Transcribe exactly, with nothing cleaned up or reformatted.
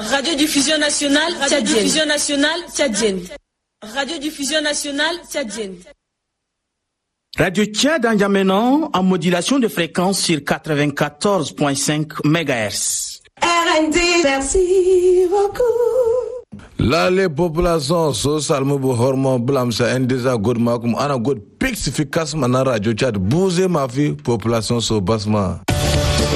Radiodiffusion nationale tchadienne. Radiodiffusion nationale tchadienne. Radiodiffusion nationale tchadienne. Radio Tchad en Yamenan en modulation de fréquence sur quatre-vingt-quatorze virgule cinq mégahertz. R N D, merci beaucoup. Là, les populations sociales, me hormon blam ça indésa god makum ana god pix efficace mana radio Tchad bouger ma vie population so basma.